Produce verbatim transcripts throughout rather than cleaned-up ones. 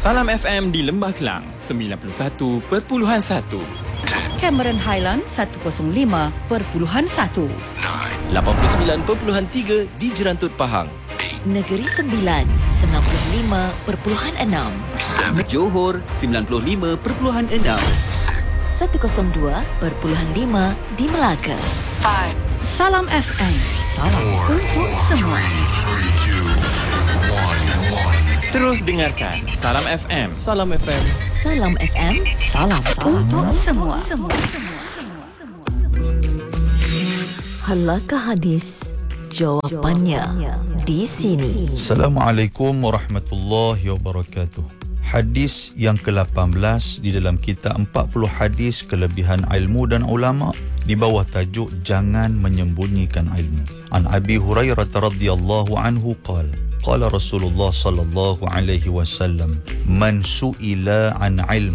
Salam F M di Lembah Kelang sembilan puluh satu perpuluhan satu. Cameron Highland seratus lima perpuluhan satu. lapan puluh sembilan perpuluhan tiga di Jerantut Pahang. Negeri Sembilan sembilan puluh lima perpuluhan enam. Johor sembilan puluh lima perpuluhan enam. seratus dua perpuluhan lima di Melaka. Salam F M. Salam untuk semua. Terus dengarkan Salam F M. Salam F M. Salam F M. Salam untuk semua. Halakah hadis? Jawapannya di sini. Assalamualaikum warahmatullahi wabarakatuh. Hadis yang ke lapan belas di dalam kitab empat puluh hadis kelebihan ilmu dan ulama di bawah tajuk Jangan Menyembunyikan Ilmu. An Abi Hurairah radhiyallahu anhu qala qala Rasulullah sallallahu alaihi wasallam man su'ila an ilm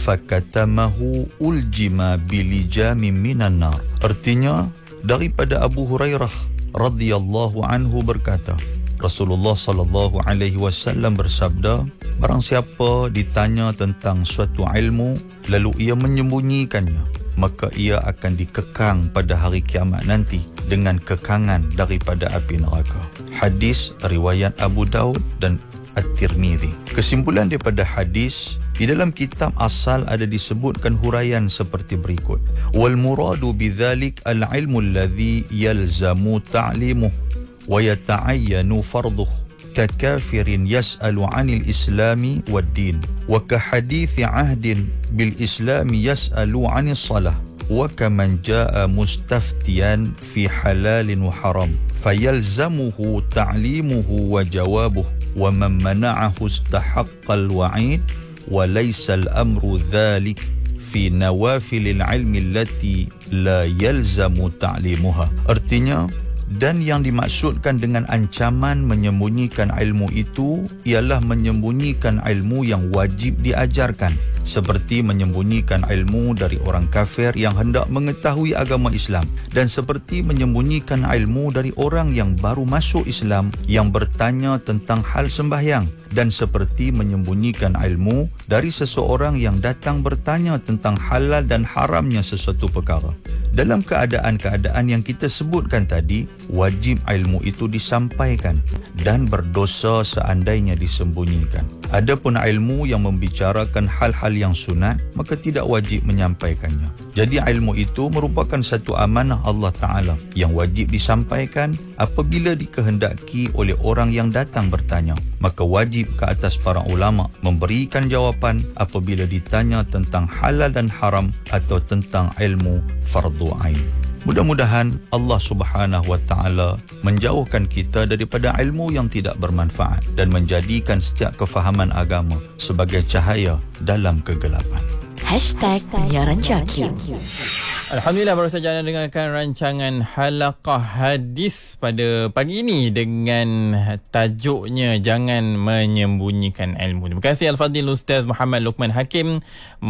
fakatamahu uljima bilijami minan nar. Artinya daripada Abu Hurairah radhiyallahu anhu berkata, Rasulullah sallallahu alaihi wasallam bersabda, barang siapa ditanya tentang suatu ilmu lalu ia menyembunyikannya, maka ia akan dikekang pada hari kiamat nanti dengan kekangan daripada api neraka. Hadis riwayat Abu Daud dan At-Tirmizi. Kesimpulan daripada hadis, di dalam kitab asal ada disebutkan huraian seperti berikut. Wal muradu bidzalik al-ilmu alladhi yalzamu ta'limuh wa yata'ayyanu farduh ka kafirin yas'alu 'anil islami wad-din wa ka hadithi 'ahdin bil islami yas'alu 'anis salah wa kaman jaa'a mustaftiyan fi halalin wa haram fayalzamuhu ta'limuhu wa jawabuh wa man mana'ahu istahaqqal wa'id وليس الأمر ذلك في نوافل العلم التي لا يلزم تعليمها. Artinya, dan yang dimaksudkan dengan ancaman menyembunyikan ilmu itu ialah menyembunyikan ilmu yang wajib diajarkan, seperti menyembunyikan ilmu dari orang kafir yang hendak mengetahui agama Islam, dan seperti menyembunyikan ilmu dari orang yang baru masuk Islam yang bertanya tentang hal sembahyang, dan seperti menyembunyikan ilmu dari seseorang yang datang bertanya tentang halal dan haramnya sesuatu perkara. Dalam keadaan-keadaan yang kita sebutkan tadi, wajib ilmu itu disampaikan dan berdosa seandainya disembunyikan. Adapun ilmu yang membicarakan hal-hal yang sunat, maka tidak wajib menyampaikannya. Jadi ilmu itu merupakan satu amanah Allah Ta'ala yang wajib disampaikan apabila dikehendaki oleh orang yang datang bertanya. Maka wajib ke atas para ulama memberikan jawapan apabila ditanya tentang halal dan haram atau tentang ilmu fardu ain. Mudah-mudahan Allah Subhanahu wa taala menjauhkan kita daripada ilmu yang tidak bermanfaat dan menjadikan setiap kefahaman agama sebagai cahaya dalam kegelapan. Hashtag Penyiaran Jakim. Alhamdulillah, baru saja anda dengarkan rancangan Halaqah Hadis pada pagi ini dengan tajuknya Jangan Menyembunyikan Ilmu. Terima kasih Al-Fadhil Ustaz Muhammad Luqman Hakim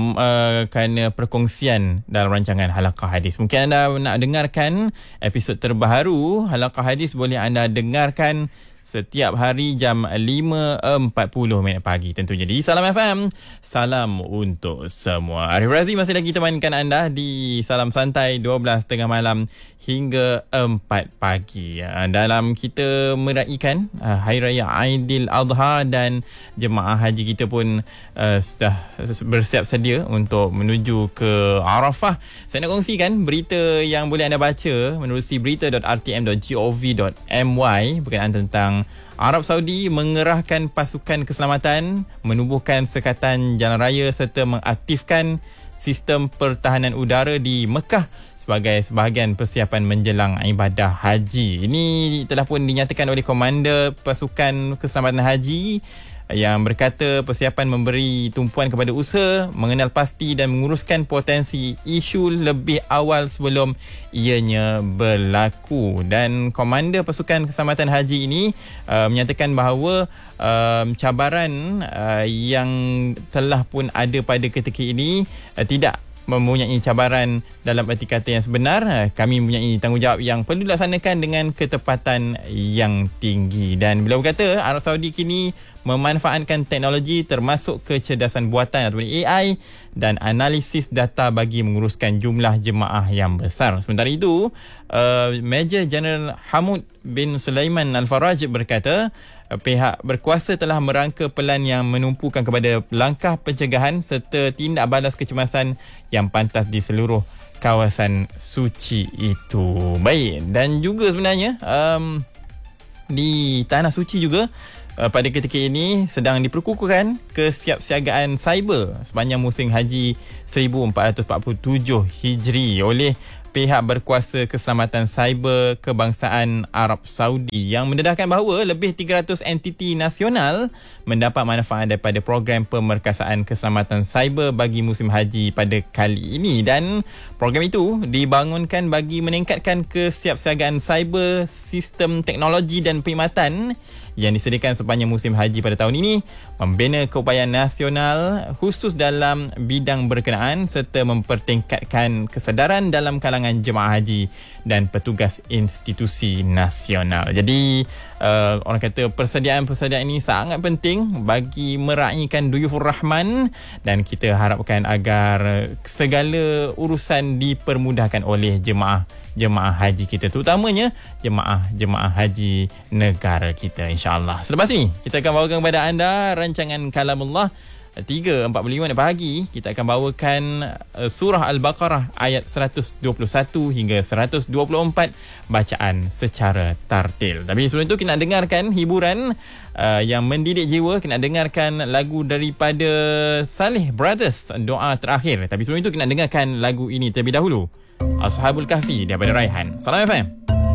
uh, kerana perkongsian dalam rancangan Halaqah Hadis. Mungkin anda nak dengarkan episod terbaru Halaqah Hadis, boleh anda dengarkan setiap hari jam lima empat puluh minit pagi tentunya di Salam F M. Salam untuk semua. Arif Razi masih lagi temankan anda di Salam Santai dua belas tengah malam hingga empat pagi. Dalam kita meraihkan Hari Raya Aidil Adha, dan jemaah haji kita pun uh, sudah bersiap sedia untuk menuju ke Arafah. Saya nak kongsikan berita yang boleh anda baca menerusi berita dot r t m dot gov dot m y berkenaan tentang Arab Saudi mengerahkan pasukan keselamatan, menubuhkan sekatan jalan raya serta mengaktifkan sistem pertahanan udara di Mekah sebagai sebahagian persiapan menjelang ibadah haji. Ini telah pun dinyatakan oleh Komander Pasukan Keselamatan Haji yang berkata persiapan memberi tumpuan kepada usaha mengenal pasti dan menguruskan potensi isu lebih awal sebelum ianya berlaku. Dan Komander Pasukan Keselamatan Haji ini uh, menyatakan bahawa uh, cabaran uh, yang telah pun ada pada ketika ini uh, tidak mempunyai cabaran dalam erti kata yang sebenar. Kami mempunyai tanggungjawab yang perlu dilaksanakan dengan ketepatan yang tinggi. Dan beliau berkata Arab Saudi kini memanfaatkan teknologi termasuk kecerdasan buatan atau A I dan analisis data bagi menguruskan jumlah jemaah yang besar. Sementara itu, uh, Major General Hamud bin Sulaiman Al-Faraj berkata pihak berkuasa telah merangka pelan yang menumpukan kepada langkah pencegahan serta tindak balas kecemasan yang pantas di seluruh kawasan suci itu. Baik, dan juga sebenarnya um, di Tanah Suci juga Uh, pada ketika ini sedang diperkukuhkan kesiapsiagaan cyber sepanjang musim haji seribu empat ratus empat puluh tujuh Hijri oleh pihak berkuasa keselamatan cyber kebangsaan Arab Saudi yang mendedahkan bahawa lebih tiga ratus entiti nasional mendapat manfaat daripada program pemerkasaan keselamatan cyber bagi musim haji pada kali ini. Dan program itu dibangunkan bagi meningkatkan kesiapsiagaan cyber, sistem teknologi dan perkhidmatan yang disediakan sepanjang musim haji pada tahun ini, membina keupayaan nasional khusus dalam bidang berkenaan serta mempertingkatkan kesedaran dalam kalangan jemaah haji dan petugas institusi nasional. Jadi uh, orang kata persediaan-persediaan ini sangat penting bagi meraihkan Duyufur Rahman, dan kita harapkan agar segala urusan dipermudahkan oleh jemaah jemaah haji kita, terutamanya jemaah-jemaah haji negara kita, insya-Allah. Selepas ini kita akan bawakan kepada anda rancangan Kalamullah tiga empat puluh lima pagi. Kita akan bawakan uh, surah Al-Baqarah ayat seratus dua puluh satu hingga seratus dua puluh empat bacaan secara tartil. Tapi sebelum itu kita nak dengarkan hiburan uh, yang mendidik jiwa. Kita nak dengarkan lagu daripada Saleh Brothers, Doa Terakhir. Tapi sebelum itu kita nak dengarkan lagu ini terlebih dahulu, Ashabul Kahfi daripada Raihan. Salam F M.